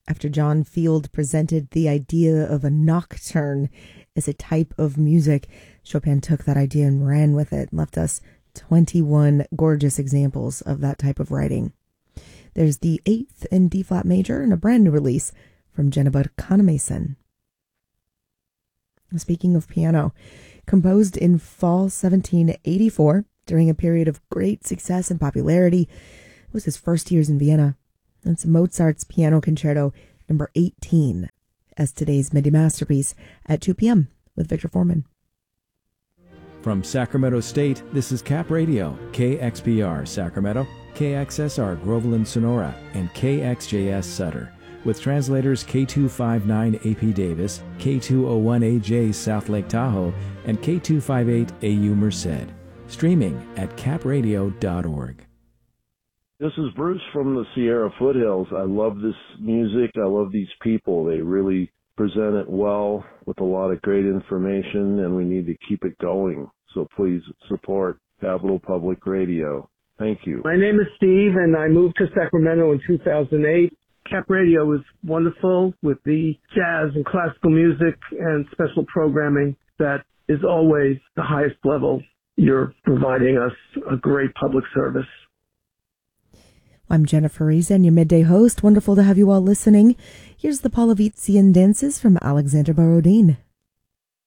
After John Field presented the idea of a nocturne as a type of music, Chopin took that idea and ran with it and left us 21 gorgeous examples of that type of writing. There's the 8th in D-flat major and a brand new release from Jennifer Kannemason. Speaking of piano, composed in fall 1784 during a period of great success and popularity, it was his first years in Vienna. It's Mozart's Piano Concerto number 18 as today's midday masterpiece at 2 p.m. with Victor Foreman. From Sacramento State, this is Cap Radio, KXPR Sacramento, KXSR Groveland Sonora, and KXJS Sutter, with translators K259AP Davis, K201AJ South Lake Tahoe, and K258AU Merced. Streaming at capradio.org. This is Bruce from the Sierra Foothills. I love this music. I love these people. They really present it well with a lot of great information, and we need to keep it going. So please support Capital Public Radio. Thank you. My name is Steve, and I moved to Sacramento in 2008. Cap Radio is wonderful with the jazz and classical music and special programming that is always the highest level. You're providing us a great public service. I'm Jennifer Reason, your midday host. Wonderful to have you all listening. Here's the Polovitsian dances from Alexander Borodin.